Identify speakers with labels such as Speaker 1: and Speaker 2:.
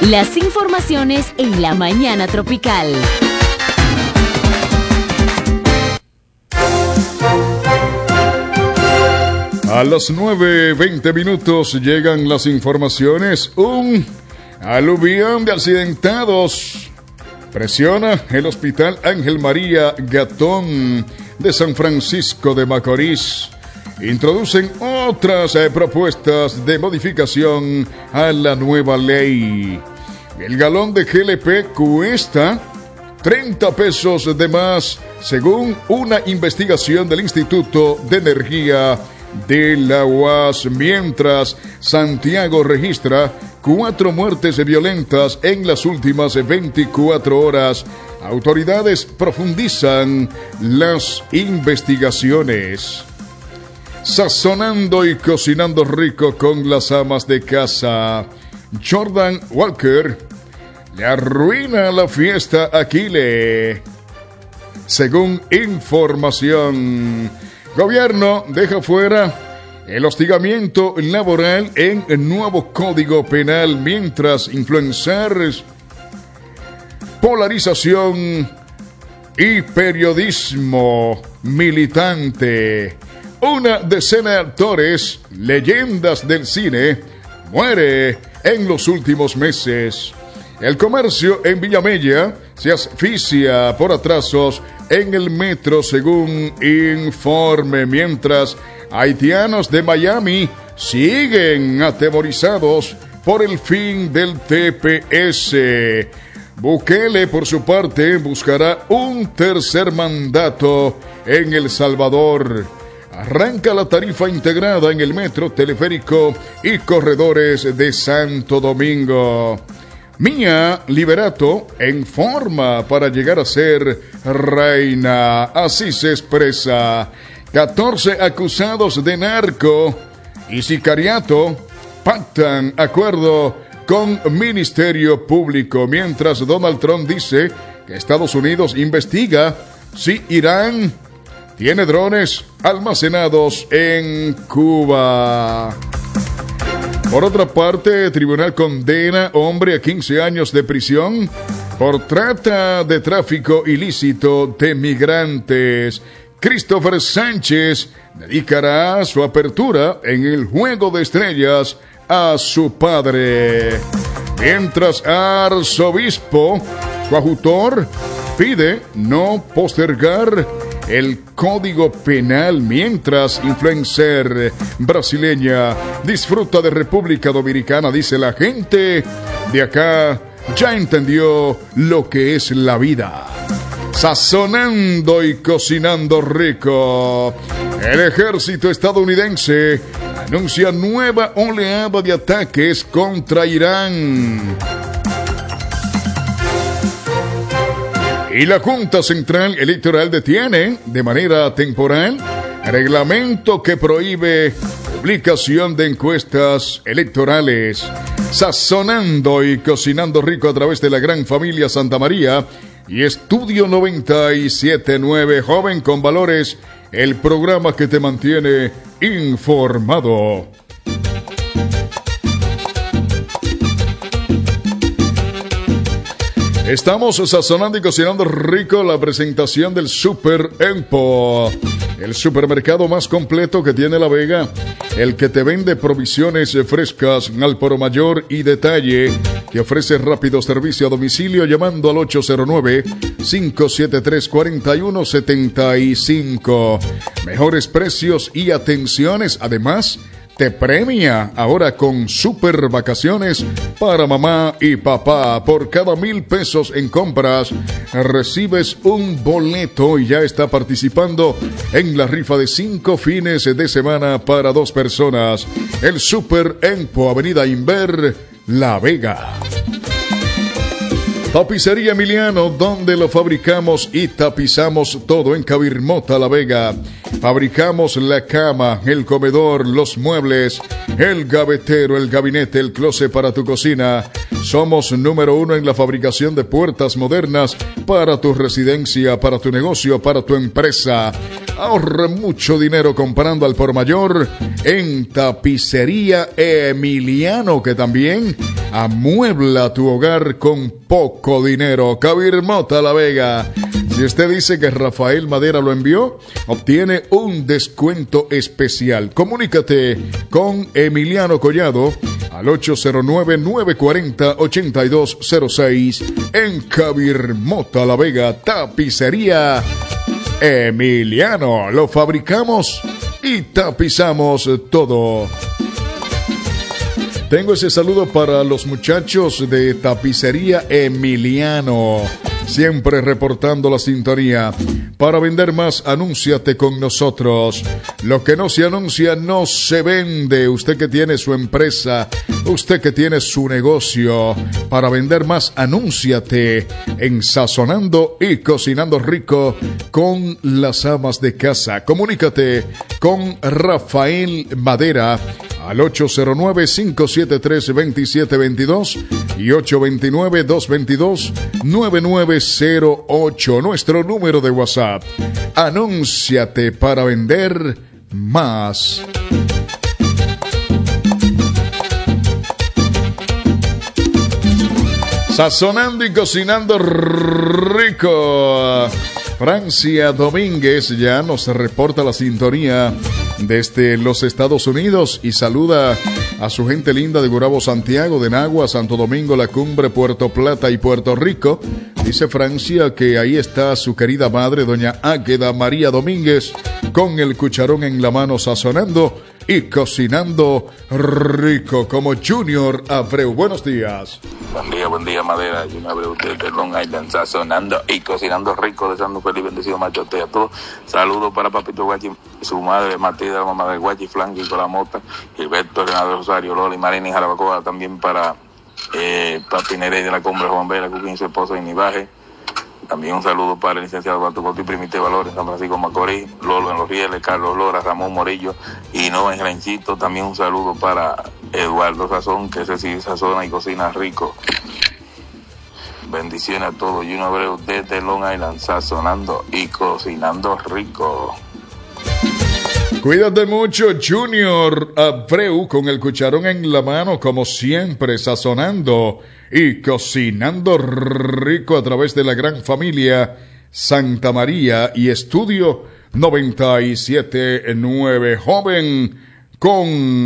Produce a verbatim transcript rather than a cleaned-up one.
Speaker 1: Las informaciones en la mañana tropical.
Speaker 2: A las nueve veinte minutos llegan las informaciones. Un aluvión de accidentados presiona el Hospital Ángel María Gatón de San Francisco de Macorís. Introducen otras eh, propuestas de modificación a la nueva ley. El galón de G L P cuesta treinta pesos de más, según una investigación del Instituto de Energía de la U A S, mientras Santiago registra cuatro muertes violentas en las últimas veinticuatro horas. Autoridades profundizan las investigaciones. Sazonando y cocinando rico con las amas de casa. Jordan Walker le arruina la fiesta a Kile. Según información, gobierno deja fuera el hostigamiento laboral en el nuevo Código Penal, mientras influencers, polarización y periodismo militante. Una decena de actores, leyendas del cine, muere en los últimos meses. El comercio en Villamella se asfixia por atrasos en el metro, según informe, mientras haitianos de Miami siguen atemorizados por el fin del T P S. Bukele, por su parte, buscará un tercer mandato en El Salvador. Arranca la tarifa integrada en el metro, teleférico y corredores de Santo Domingo. Mía Liberato en forma para llegar a ser reina, así se expresa. catorce acusados de narco y sicariato pactan acuerdo con Ministerio Público, mientras Donald Trump dice que Estados Unidos investiga si Irán tiene drones almacenados en Cuba. Por otra parte, tribunal condena hombre a quince años de prisión por trata de tráfico ilícito de migrantes. Christopher Sánchez dedicará su apertura en el Juego de Estrellas a su padre. Mientras arzobispo coadjutor pide no postergar el Código Penal, mientras influencer brasileña disfruta de República Dominicana. Dice: la gente de acá ya entendió lo que es la vida. Sazonando y cocinando rico. El ejército estadounidense anuncia nueva oleada de ataques contra Irán. Y la Junta Central Electoral detiene de manera temporal reglamento que prohíbe publicación de encuestas electorales. Sazonando y cocinando rico a través de la gran familia Santa María y Estudio noventa y siete punto nueve, Joven con Valores, el programa que te mantiene informado. Estamos sazonando y cocinando rico la presentación del Super Empo, el supermercado más completo que tiene La Vega, el que te vende provisiones frescas al por mayor y detalle, que ofrece rápido servicio a domicilio llamando al ocho cero nueve, cinco siete tres, cuatro uno siete cinco. Mejores precios y atenciones, además te premia ahora con super vacaciones para mamá y papá. Por cada mil pesos en compras recibes un boleto y ya está participando en la rifa de cinco fines de semana para dos personas. El Super Empo, Avenida Inver, La Vega. Tapicería Emiliano, donde lo fabricamos y tapizamos todo en Cabirmota, La Vega. Fabricamos la cama, el comedor, los muebles, el gavetero, el gabinete, el closet para tu cocina. Somos número uno en la fabricación de puertas modernas para tu residencia, para tu negocio, para tu empresa. Ahorra mucho dinero comprando al por mayor en Tapicería Emiliano, que también Amuebla tu hogar con poco dinero. Cabirmota La Vega. Si usted dice que Rafael Madera lo envió, obtiene un descuento especial. Comunícate con Emiliano Collado al ocho cero nueve, nueve cuatro cero, ocho dos cero seis en Cabirmota La Vega. Tapicería Emiliano. Lo fabricamos y tapizamos todo. Tengo ese saludo para los muchachos de Tapicería Emiliano, siempre reportando la sintonía. Para vender más, anúnciate con nosotros. Lo que no se anuncia no se vende. Usted que tiene su empresa, usted que tiene su negocio, para vender más, anúnciate en Sazonando y Cocinando Rico con las amas de casa. Comunícate con Rafael Madera al ocho cero nueve, cinco siete tres, dos siete dos dos y ocho dos nueve, dos dos dos, nueve nueve cero ocho, nuestro número de WhatsApp. Anúnciate para vender más. Sazonando y Cocinando Rico. Francia Domínguez ya nos reporta la sintonía desde los Estados Unidos y saluda a su gente linda de Gurabo, Santiago, de Nagua, Santo Domingo, La Cumbre, Puerto Plata y Puerto Rico. Dice Francia que ahí está su querida madre, doña Águeda María Domínguez, con el cucharón en la mano, sazonando y cocinando rico, como Junior Abreu. Buenos días.
Speaker 3: Buen día, buen día, Madera. Junior Abreu desde Long Island, sazonando y cocinando rico, deseando feliz bendecido machote a todos. Saludos para Papito Guachi, su madre Matilda, la mamá de Guachi, Flanqui, con la mota, Gilberto, Renato Rosario, Lola y Marina y Jarabacoa. También para eh, Papi Nerey de la Cumbre, Juan Vela, Cuquín, su esposa y Nivaje. También un saludo para el licenciado Batucoto y Primite Valores, San Francisco Macorís, Lolo en Los Rieles, Carlos Lora, Ramón Morillo y no en Renchito. También un saludo para Eduardo Sazón, que ese sí sazona y cocina rico. Bendiciones a todos. Junior Abreu desde Long Island, sazonando y cocinando rico.
Speaker 2: Cuídate mucho, Junior Abreu, con el cucharón en la mano, como siempre, sazonando y cocinando rico a través de la gran familia Santa María y Estudio noventa y siete nueve. Joven con